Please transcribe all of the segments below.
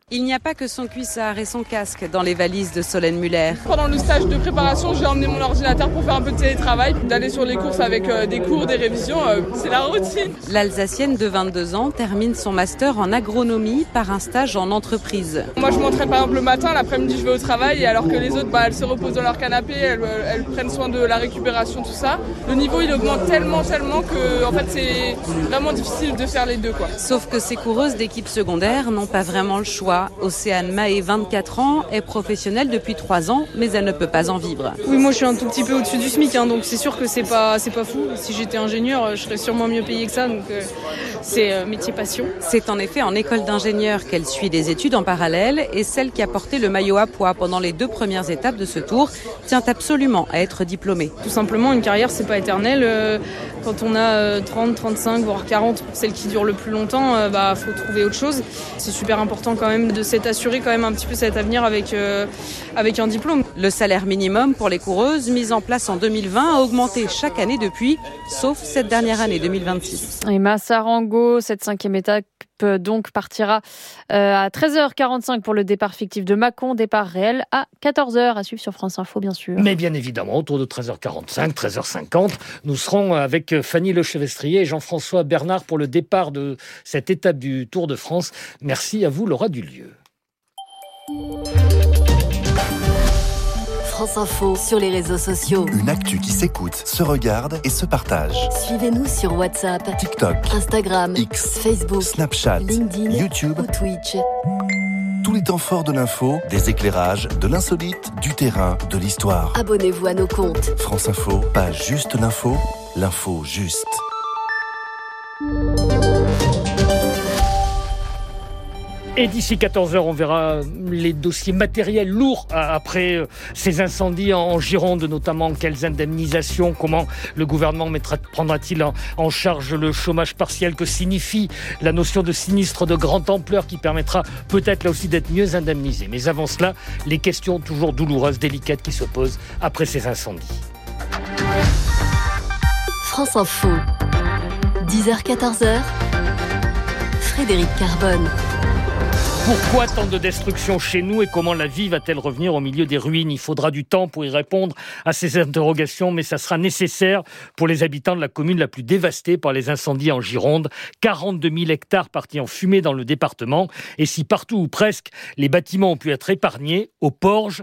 Il n'y a pas que son cuissard et son casque dans les valises de Solène Muller. Pendant le stage de préparation, j'ai emmené mon ordinateur pour faire un peu de télétravail, d'aller sur les courses avec des cours, des révisions, c'est la routine. L'Alsacienne de 22 ans termine son master en agronomie par un stage en entreprise. Moi je m'entraîne par exemple le matin, l'après-midi je vais au travail, et alors que les autres elles se reposent dans leur canapé, elles prennent soin de la récupération, tout ça. Le niveau il augmente tellement que en fait c'est vraiment difficile de faire les deux, quoi. Sauf que ces coureuses d'équipe secondaire n'ont pas vraiment le choix. Océane Mahé, 24 ans, est professionnelle depuis 3 ans, mais elle ne peut pas en vivre. Oui, moi je suis un tout petit peu au-dessus du SMIC, donc c'est sûr que c'est pas fou. Si j'étais ingénieure, je serais sûrement mieux payée que ça, donc c'est métier passion. C'est en effet en école d'ingénieur qu'elle suit des études en parallèle, et celle qui a porté le maillot à pois pendant les 2 premières étapes de ce tour tient absolument à être diplômée. Tout simplement, une carrière c'est pas éternel. Quand on a 30, 35, voire 40, celle qui dure le plus longtemps, faut trouver autre chose. C'est super important quand même de s'être assuré quand même un petit peu cet avenir avec un diplôme. Le salaire minimum pour les coureuses, mis en place en 2020, a augmenté chaque année depuis, sauf cette dernière année 2026. Et Massarango, cette 5e étape donc partira à 13h45 pour le départ fictif de Mâcon, départ réel à 14h, à suivre sur France Info bien sûr. Mais bien évidemment, autour de 13h45, 13h50, nous serons avec Fanny Lechevestrier et Jean-François Bernard pour le départ de cette étape du Tour de France. Merci à vous Laura Dulieu. France Info sur les réseaux sociaux. Une actu qui s'écoute, se regarde et se partage. Suivez-nous sur WhatsApp, TikTok, Instagram, X, Facebook, Snapchat, LinkedIn, YouTube ou Twitch. Tous les temps forts de l'info, des éclairages, de l'insolite, du terrain, de l'histoire. Abonnez-vous à nos comptes. France Info, pas juste l'info juste. Et d'ici 14h, on verra les dossiers matériels lourds après ces incendies en Gironde, notamment quelles indemnisations, comment le gouvernement prendra-t-il en charge le chômage partiel, que signifie la notion de sinistre de grande ampleur qui permettra peut-être là aussi d'être mieux indemnisé. Mais avant cela, les questions toujours douloureuses, délicates qui se posent après ces incendies. France Info, 10h-14h, Frédéric Carbone. Pourquoi tant de destruction chez nous et comment la vie va-t-elle revenir au milieu des ruines ? Il faudra du temps pour y répondre à ces interrogations, mais ça sera nécessaire pour les habitants de la commune la plus dévastée par les incendies en Gironde. 42 000 hectares partis en fumée dans le département. Et si partout ou presque les bâtiments ont pu être épargnés, au Porge,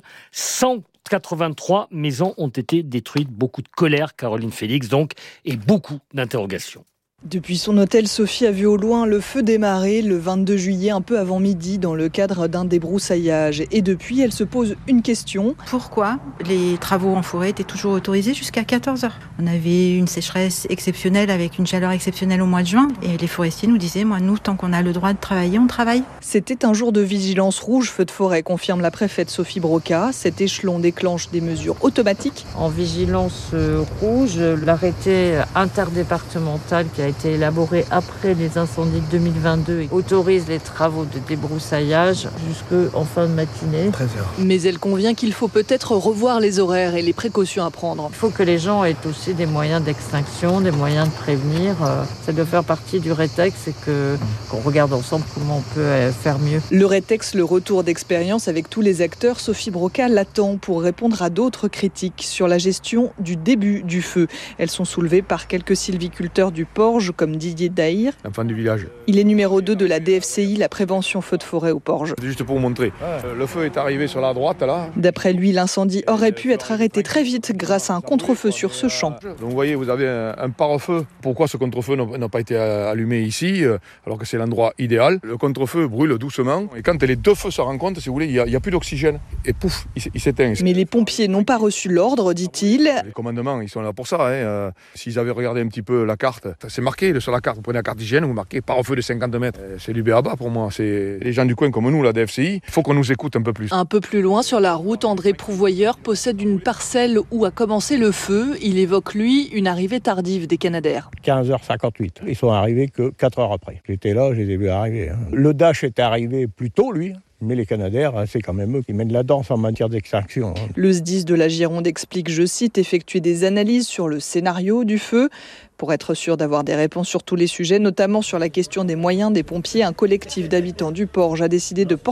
183 maisons ont été détruites. Beaucoup de colère, Caroline Félix donc, et beaucoup d'interrogations. Depuis son hôtel, Sophie a vu au loin le feu démarrer le 22 juillet, un peu avant midi, dans le cadre d'un débroussaillage. Et depuis, elle se pose une question. Pourquoi les travaux en forêt étaient toujours autorisés jusqu'à 14h ? On avait une sécheresse exceptionnelle avec une chaleur exceptionnelle au mois de juin. Et les forestiers nous disaient, nous, tant qu'on a le droit de travailler, on travaille. C'était un jour de vigilance rouge, feu de forêt, confirme la préfète Sophie Broca. Cet échelon déclenche des mesures automatiques. En vigilance rouge, l'arrêté interdépartemental qui a été élaboré après les incendies de 2022 et autorise les travaux de débroussaillage jusqu'en fin de matinée. 13h. Mais elle convient qu'il faut peut-être revoir les horaires et les précautions à prendre. Il faut que les gens aient aussi des moyens d'extinction, des moyens de prévenir. Ça doit faire partie du rétex et qu'on regarde ensemble comment on peut faire mieux. Le rétex, le retour d'expérience avec tous les acteurs, Sophie Broca l'attend pour répondre à d'autres critiques sur la gestion du début du feu. Elles sont soulevées par quelques sylviculteurs du Porge, comme Didier Daïr. Enfant du village. Il est numéro 2 de la DFCI, la prévention feu de forêt au Porge. C'est juste pour vous montrer. Le feu est arrivé sur la droite, là. D'après lui, l'incendie aurait pu être arrêté très vite grâce à un contre-feu sur ce champ. Donc vous voyez, vous avez un pare-feu. Pourquoi ce contre-feu n'a pas été allumé ici, alors que c'est l'endroit idéal ? Le contre-feu brûle doucement. Et quand les deux feux se rencontrent, si vous voulez, il n'y a plus d'oxygène. Et pouf, il s'éteint. Mais les pompiers n'ont pas reçu l'ordre, dit-il. Les commandements, ils sont là pour ça. S'ils avaient regardé un petit peu la carte, c'est marqué sur la carte. Vous prenez la carte d'hygiène, vous marquez pare-feu de 50 mètres. C'est du b.a.-ba pour moi. C'est les gens du coin comme nous, la DFCI. Il faut qu'on nous écoute un peu plus. Un peu plus loin sur la route, André Prouvoyeur possède une parcelle où a commencé le feu. Il évoque, lui, une arrivée tardive des Canadaires. 15h58. Ils sont arrivés que 4 heures après. J'étais là, je les ai vus arriver. Le Dash est arrivé plus tôt, lui. Mais les Canadaires, c'est quand même eux qui mènent la danse en matière d'extinction. Le SDIS de la Gironde explique, je cite, effectuer des analyses sur le scénario du feu. Pour être sûr d'avoir des réponses sur tous les sujets, notamment sur la question des moyens des pompiers, un collectif d'habitants du Porge a décidé de porter